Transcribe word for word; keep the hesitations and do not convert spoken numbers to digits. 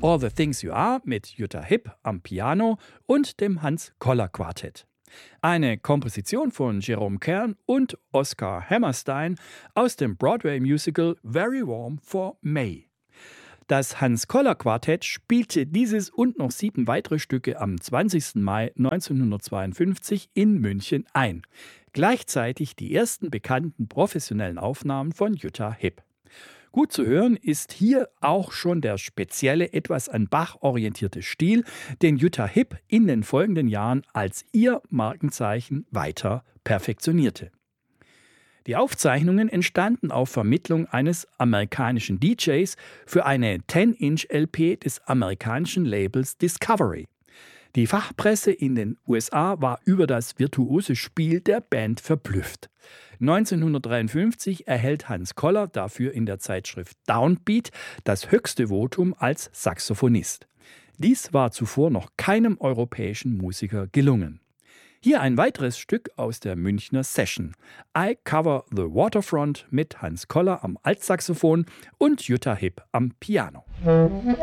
All the Things You Are mit Jutta Hipp am Piano und dem Hans-Koller-Quartett. Eine Komposition von Jerome Kern und Oscar Hammerstein aus dem Broadway-Musical Very Warm for May. Das Hans-Koller-Quartett spielte dieses und noch sieben weitere Stücke am zwanzigsten Mai neunzehnhundertzweiundfünfzig in München ein. Gleichzeitig die ersten bekannten professionellen Aufnahmen von Jutta Hipp. Gut zu hören ist hier auch schon der spezielle, etwas an Bach orientierte Stil, den Jutta Hipp in den folgenden Jahren als ihr Markenzeichen weiter perfektionierte. Die Aufzeichnungen entstanden auf Vermittlung eines amerikanischen D Js für eine zehn Inch L P des amerikanischen Labels Discovery. Die Fachpresse in den U S A war über das virtuose Spiel der Band verblüfft. neunzehnhundertdreiundfünfzig erhält Hans Koller dafür in der Zeitschrift Downbeat das höchste Votum als Saxophonist. Dies war zuvor noch keinem europäischen Musiker gelungen. Hier ein weiteres Stück aus der Münchner Session. I Cover the Waterfront mit Hans Koller am Altsaxophon und Jutta Hipp am Piano.